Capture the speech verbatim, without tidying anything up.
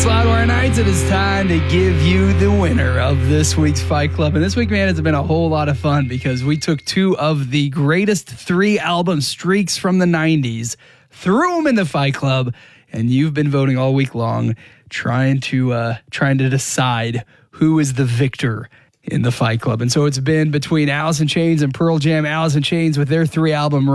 Loudwire Nights, it is time to give you the winner of this week's Fight Club. And this week, man, it's been a whole lot of fun because we took two of the greatest three album streaks from the nineties, threw them in the Fight Club, and you've been voting all week long, trying to uh, trying to decide who is the victor in the Fight Club. And so it's been between Alice in Chains and Pearl Jam. Alice in Chains with their three album